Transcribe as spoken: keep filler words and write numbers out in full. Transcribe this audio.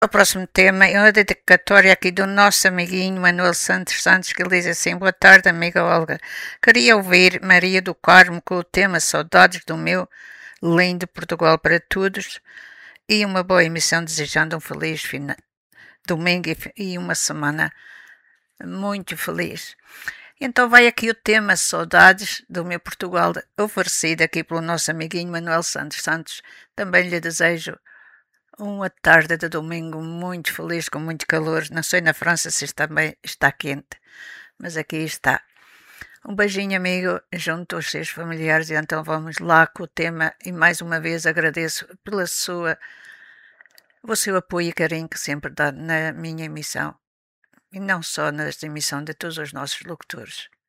O próximo tema é uma dedicatória aqui do nosso amiguinho Manuel Santos Santos, que ele diz assim: Boa tarde, amiga Olga. Queria ouvir Maria do Carmo com o tema Saudades do meu lindo Portugal para todos e uma boa emissão, desejando um feliz fina- domingo e uma semana muito feliz. Então vai aqui o tema Saudades do meu Portugal, oferecido aqui pelo nosso amiguinho Manuel Santos Santos. Também lhe desejo uma tarde de domingo muito feliz, com muito calor. Não sei na França se está, bem, está quente, mas aqui está. Um beijinho, amigo, junto aos seus familiares. E então vamos lá com o tema. E mais uma vez agradeço pela sua, o seu apoio e carinho que sempre dá na minha emissão. E não só na emissão de todos os nossos locutores.